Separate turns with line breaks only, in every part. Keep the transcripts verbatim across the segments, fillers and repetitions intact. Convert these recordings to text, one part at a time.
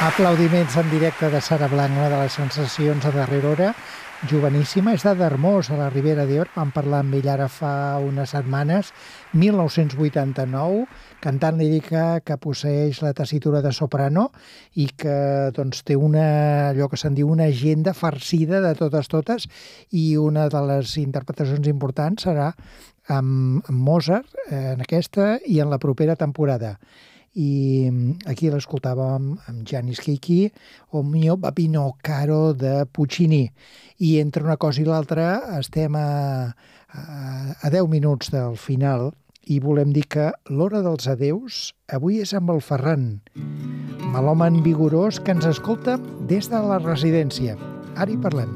Aplaudiments en directe de Sara Blanc, una de les sensacions a darrera hora, joveníssima, és de Darmós, a la Ribera d'Ebre. Vam parlar amb ell ara fa unes setmanes, mil nou-cents vuitanta-nou, cantant lírica que posseeix la tessitura de soprano i que doncs, té una, allò que se'n diu una agenda farcida de totes totes, i una de les interpretacions importants serà amb, amb Mozart, eh, en aquesta i en la propera temporada. I aquí l'escoltàvem amb Janis Kiki, O mio babino caro de Puccini. I entre una cosa i l'altra estem a, a, a deu minuts del final i volem dir que l'hora dels adeus avui és amb el Ferran, melòman vigorós que ens escolta des de la residència. Ara hi parlem.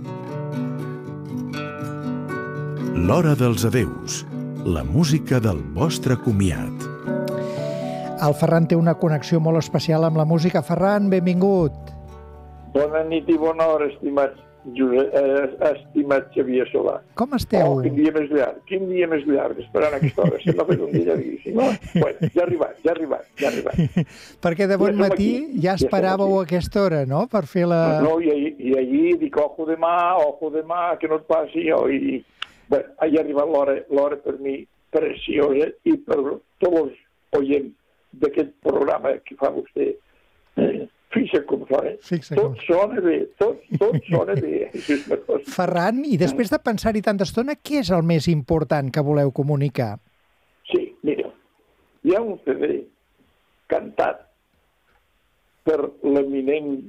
L'hora dels adeus, la música del vostre comiat.
El Ferran té una connexió molt especial amb la música. Ferran, benvingut.
Bona nit i bona hora, estimat, Josep, eh, estimat Xavier Solà.
Com esteu?
Oh, quin dia més llarg, quin dia més llarg, esperant aquesta hora. Sembla fet un dia llarguíssim. No? Bueno, ja ha arribat, ja ha arribat, ja ha arribat.
Perquè de bon
ja
matí
aquí,
ja esperàveu
ja
aquesta hora, no?, per fer la...
No, i ahir, i ahir dic, ojo de mà, ojo de mà, que no et passi. Oh, i, bueno, ha arribat l'hora, l'hora per mi preciosa i per tots els oients d'aquest programa que fa vostè. Eh, fixa com sona.
Fixa
tot
com...
sona bé, tot, tot sona bé.
Ferran, i després de pensar-hi tanta estona, què és el més important que voleu comunicar?
Sí, mira, hi ha un C D cantat per l'eminent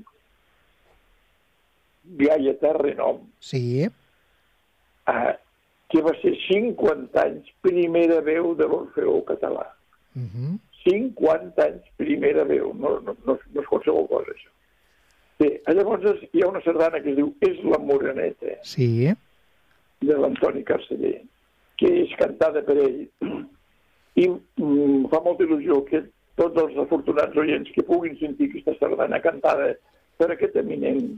Gaietà Renom,
Sí.
eh, que va ser cinquanta anys primera veu de l'Orfeó Català.
Uh -huh.
cinquanta anys primera veu, no, no, no, no és qualsevol cosa, això. Bé, llavors hi ha una sardana que es diu És la Moreneta,
Sí.
de l'Antoni Carceller, que és cantada per ell, i mm, fa molta il·lusió que tots els afortunats oients que puguin sentir aquesta sardana cantada per aquest eminent,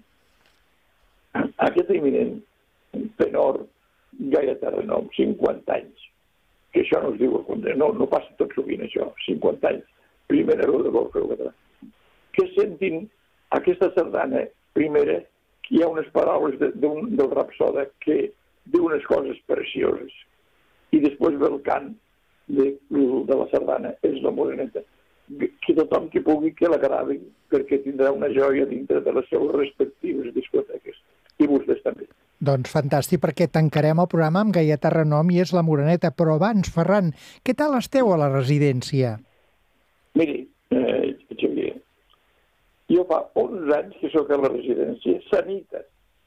aquest eminent tenor Gaietà Renom, cinquanta anys. Que això no es diu, no, no passa tot sovint això, cinquanta anys, primera veu de l'Orfeó Català. Que sentin aquesta sardana, primera, que hi ha unes paraules de, de un, del rapsoda que diu unes coses precioses, i després ve el cant de, de la sardana, És la Moreneta, que tothom que pugui que l'agravi, perquè tindrà una joia dintre de les seves respectives discoteques, i vostès també.
Doncs fantàstic, perquè tancarem el programa amb Gaietà Renom i És la Moreneta. Però abans, Ferran, què tal esteu a la residència?
Miri, eh, Xavier, jo fa onze anys que sóc a la residència Sanitas.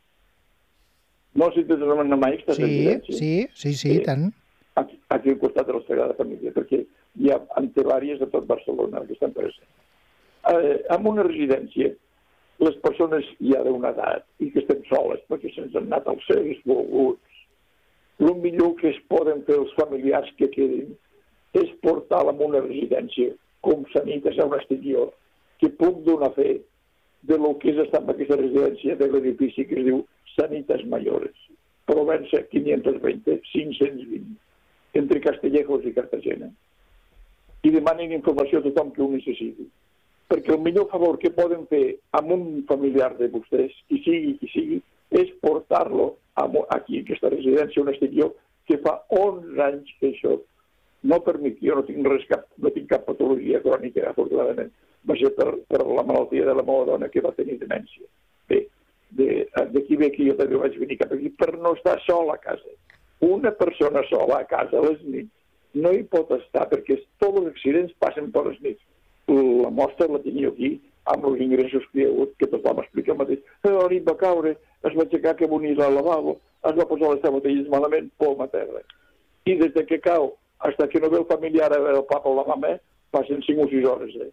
No sé si t'has demanat mai aquesta
Sí,
residència.
sí, sí, sí,
Eh,
tant.
Aquí, aquí al costat de la Sagrada Família, perquè hi ha antelàries de tot Barcelona que estan presents. Eh, en una residència, les persones ja d'una edat i que estem soles perquè se'ns han anat els seus volguts, el millor que es poden fer els familiars que quedin és portar-la a una residència com Sanitas a un exterior que puc donar fe de lo que és estar en aquesta residència de l'edifici que es diu Sanitas Mayores, Provença quinientos veinte, cinc-cents vint, entre Castellejos i Cartagena. I demanin informació a tothom que ho necessiti. Perquè el millor favor que poden fer amb un familiar de vostès, qui sigui qui sigui, és portar-lo aquí, a aquesta residència, un exterior, que fa onze anys que això, no per mi, jo no tinc res, cap, no tinc cap patologia crònica, afortunadament, va ser per, per la malaltia de la meva dona que va tenir demència. Bé, d'aquí ve que jo també vaig venir cap aquí per no estar sola a casa. Una persona sola a casa a les nits no hi pot estar, perquè tots els accidents passen per les nits. La mostra la tenia aquí, amb els ingressos que hi ha hagut, que tothom explica el mateix. La nit va caure, es va aixecar que volia al lavabo, es va posar les sabatilles malament, pom a terra. I des que cau, fins que no ve el familiar a veure el papa o la mama, passen cinc o sis hores. Eh?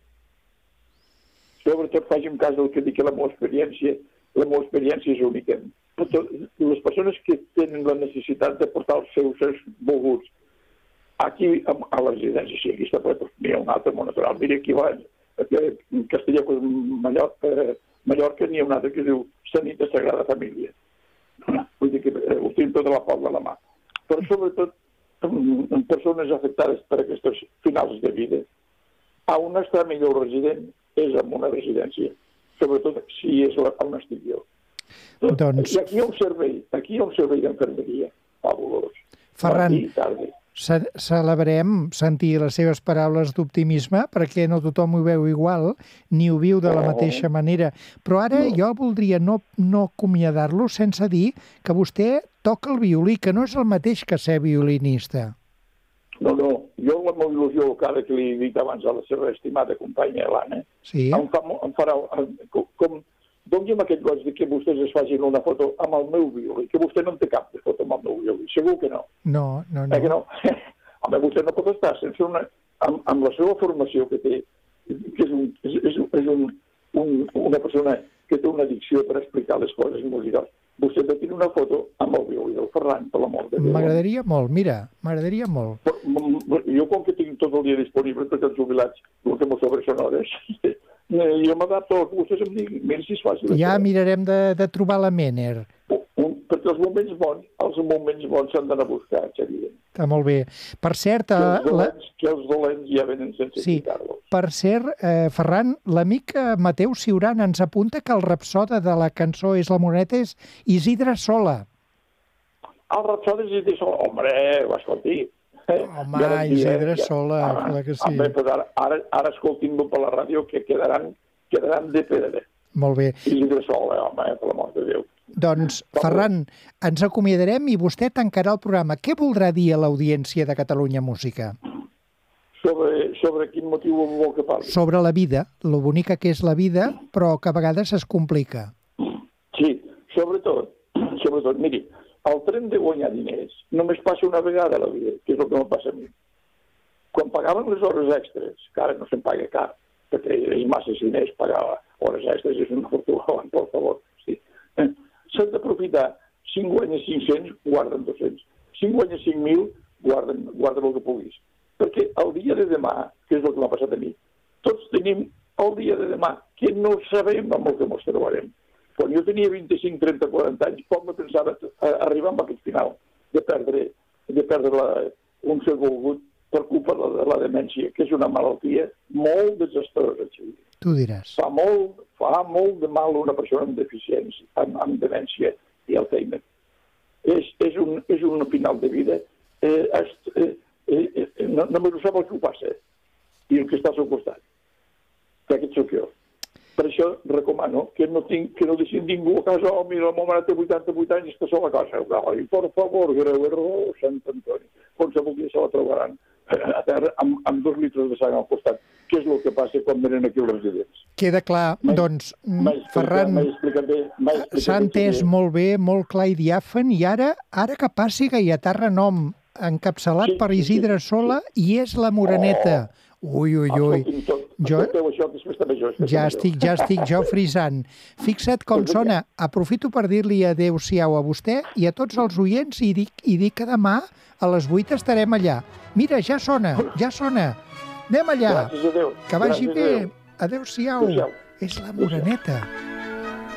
Sobretot facin cas del que dic, que la meva experiència, la meva experiència és única. Les persones que tenen la necessitat de portar els seus volguts, aquí, a la residència, sí, aquí està ple, n'hi ha un altre món natural. Mira, aquí va, a Castelló, Mallorca, Mallorca n'hi ha un altre que es diu Sanitas Sagrada Família. Vull dir que ho tinc tota la palma a la mà. Però sobretot, en persones afectades per aquests finals de vida, a on està millor resident és en una residència. sobretot si és la, on estic jo. Tot,
Doncs...
I aquí hi ha un servei, aquí hi ha un servei d'enfermeria, fabulós.
Ferran,
Matí i tarda.
ce celebrem sentir les seves paraules d'optimisme, perquè no tothom ho veu igual, ni ho viu de la mateixa manera. Però ara jo voldria no, no acomiadar-lo sense dir que vostè toca el violí, que no és el mateix que ser violinista.
No, no, jo la meva il·lusió, cada que li he dit abans a la seva estimada companya, l'Anna,
Sí.
em, fa, em farà... Com, com doni'm aquest goig de que vostès es facin una foto amb el meu violí, que vostè no en té cap de foto amb el meu violí, segur que no.
No, no,
Eh que
no.
no? Home, vostè no pot estar sense una... Amb, amb la seva formació que té, que és, un, és, és, és un, un, una persona que té una dicció per explicar les coses musicals. Vostè ha de tenir una foto amb el violí del Ferran, per l'amor de Déu.
M'agradaria molt, mira, m'agradaria molt.
Però, m- Jo, com que tinc tot el dia disponible, perquè els jubilats, el que m'ho sobre són hores, jo m'adapto al que vostès em diguin. Mira si és fàcil.
Ja
això.
mirarem de, de trobar la Mener.
Un, perquè els moments bons, els moments bons s'han d'anar a buscar, és evident.
Està molt bé. Per cert,
Que
eh,
els
la,
dolents, que els dolents ja venen sense
Sí.
explicar-los.
per cert, eh, Ferran, l'amic eh, Mateu Ciuran ens apunta que el rapsode de la cançó És la Moreneta és Isidre Sola.
El rapsodi és de sol. Home, escolti.
Home,
Garantia,
Isidre
ja.
Sola,
Home,
clar que sí.
home, pues ara, ara, ara escoltin-lo per la ràdio, que quedaran, quedaran de pedra.
Molt bé.
Isidre Sola, home, per l'amor de Déu.
Doncs, Ferran, ens acomiadarem i vostè tancarà el programa. Què voldrà dir a l'audiència de Catalunya Música?
Sobre, sobre quin motiu vol que parli?
Sobre la vida, lo bonica que és la vida, però que a vegades es complica.
Sí, sobretot, sobretot, miri, el tren de guanyar diners només passa una vegada a la vida, que és el que em passa a mi. Quan pagaven les hores extres, que ara no se'n paga cap, perquè és massa diners pagar hores extres, és una fortuna, per favor. Sí. S'han d'aprofitar. Si guanyes cinc-cents, guarden dos-cents. Si guanyes cinc mil, guarden, guarden el que puguis. Perquè el dia de demà, que és el que m'ha passat a mi, tots tenim el dia de demà, que no sabem amb el que ens trobarem. Quan jo tenia vint-i-cinc, trenta, quaranta anys, com me pensava arribar a aquest final de perdre, de perdre la, un ser volgut per culpa de la, la demència, que és una malaltia molt desastrosa.
Tu diràs.
Fa molt, fa molt de mal a una persona amb deficiència, amb, amb demència i Alzheimer. És, és, un, és un final de vida. Eh, es, eh, eh, no, només ho sap el que ho passa i el que està al seu costat. Que aquest sóc jo. Per això recomano que no, tinc, que no deixin ningú a casa. Oh, mira, el meu mare té vuitanta-vuit anys i està sola a casa. Ai, per favor, greu error, Sant Antoni. Qualsevol dia se la trobaran a terra amb, amb dos litres de sang al costat. Què és el que passa quan venen aquí els residents?
Queda clar, doncs, Ferran, s'ha entès molt bé, molt clar i diàfan, i ara, ara que passi Gaietà Renom, encapçalat per Isidre Sola, i És la Moreneta. Ui, ui, ui. Jo ja estic, ja estic jo frisant. Fixa't com sona. Aprofito per dir-li adéu-siau a vostè i a tots els oients i dic, i dic que demà a les vuit estarem allà. Mira, ja sona, ja sona. Anem allà.
Gràcies a Déu.
Que vagi
Gràcies a
bé.
Déu.
Adéu-siau.
Adéu-siau.
És la Moreneta.